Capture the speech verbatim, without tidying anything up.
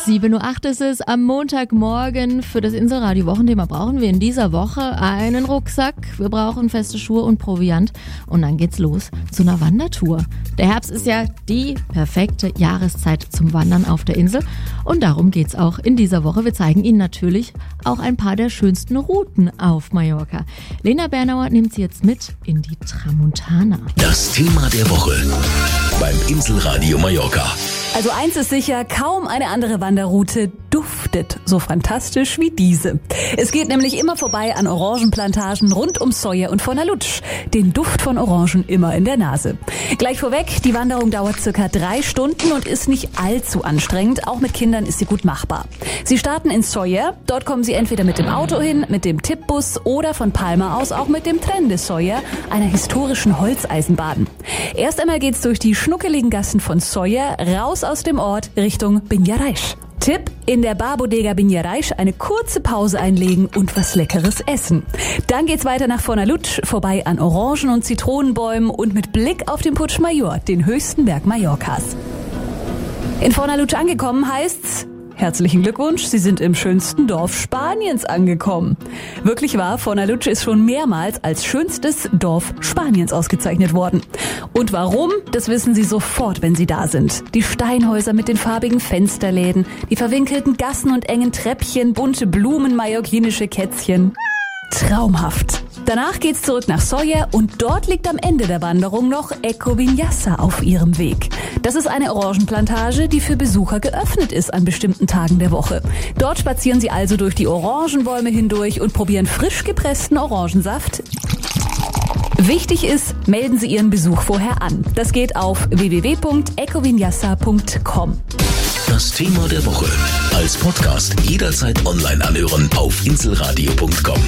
sieben Uhr acht ist es am Montagmorgen. Für das Inselradio Wochenthema brauchen wir in dieser Woche einen Rucksack. Wir brauchen feste Schuhe und Proviant. Und dann geht's los zu einer Wandertour. Der Herbst ist ja die perfekte Jahreszeit zum Wandern auf der Insel. Und darum geht's auch in dieser Woche. Wir zeigen Ihnen natürlich auch ein paar der schönsten Routen auf Mallorca. Lena Bernauer nimmt Sie jetzt mit in die Tramontana. Das Thema der Woche beim Inselradio Mallorca. Also eins ist sicher, kaum eine andere Wanderroute duftet so fantastisch wie diese. Es geht nämlich immer vorbei an Orangenplantagen rund um Sóller und Fornalutsch. Den Duft von Orangen immer in der Nase. Gleich vorweg, die Wanderung dauert circa drei Stunden und ist nicht allzu anstrengend. Auch mit Kindern ist sie gut machbar. Sie starten in Sóller. Dort kommen sie entweder mit dem Auto hin, mit dem Tippbus oder von Palma aus auch mit dem Tren de Sóller, einer historischen Holzeisenbahn. Erst einmal geht's durch die schnuckeligen Gassen von Sóller raus aus dem Ort Richtung Binjaraisch. Tipp, in der Barbodega Binjaraisch eine kurze Pause einlegen und was Leckeres essen. Dann geht's weiter nach Fornalutsch, vorbei an Orangen- und Zitronenbäumen und mit Blick auf den Puig Mayor, den höchsten Berg Mallorcas. In Fornalutsch angekommen heißt's: Herzlichen Glückwunsch, Sie sind im schönsten Dorf Spaniens angekommen. Wirklich wahr, Fornalutsch ist schon mehrmals als schönstes Dorf Spaniens ausgezeichnet worden. Und warum? Das wissen Sie sofort, wenn Sie da sind. Die Steinhäuser mit den farbigen Fensterläden, die verwinkelten Gassen und engen Treppchen, bunte Blumen, mallorquinische Kätzchen. Traumhaft. Danach geht's zurück nach Sóller und dort liegt am Ende der Wanderung noch Eco Vinyasa auf ihrem Weg. Das ist eine Orangenplantage, die für Besucher geöffnet ist an bestimmten Tagen der Woche. Dort spazieren sie also durch die Orangenbäume hindurch und probieren frisch gepressten Orangensaft. Wichtig ist, melden Sie Ihren Besuch vorher an. Das geht auf w w w punkt ecovinyasa punkt com. Das Thema der Woche als Podcast jederzeit online anhören auf inselradio punkt com.